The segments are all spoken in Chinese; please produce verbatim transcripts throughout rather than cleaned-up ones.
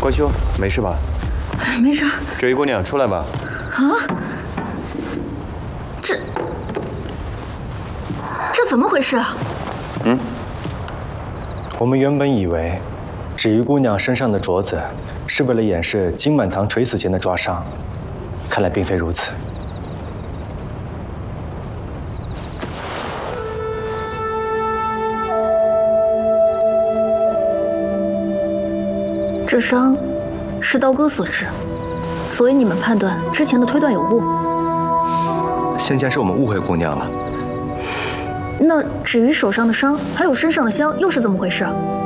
乖秋，没事吧？ 没事。 这位姑娘，出来吧。 啊？这这怎么回事啊？ 嗯。 我们原本以为，芷玉姑娘身上的镯子是为了掩饰金满堂垂死前的抓伤，看来并非如此。 这伤是刀割所致，所以你们判断之前的推断有误。 先前是我们误会姑娘了。 那至于手上的伤，还有身上的香，又是怎么回事？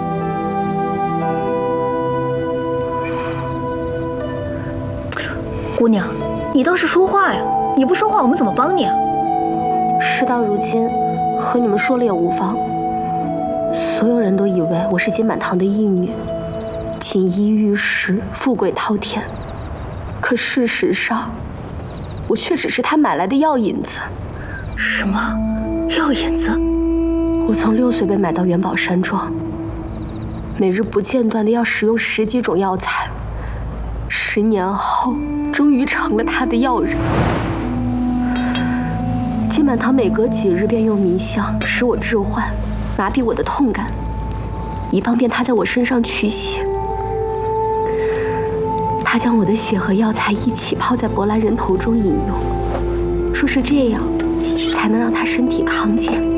姑娘，你倒是说话呀！你不说话，我们怎么帮你啊？ 事到如今，和你们说了也无妨。所有人都以为我是金满堂的义女。 锦衣玉食，富贵滔天，可事实上，我却只是他买来的药引子。 什么？药引子？ 我从六岁被买到元宝山庄，每日不间断的要使用十几种药材。十年后，终于成了他的药人。金满堂每隔几日便用迷香使我致幻，麻痹我的痛感，一方便他在我身上取血。 他将我的血和药材一起泡在博兰人头中饮用，说是这样才能让他身体康健。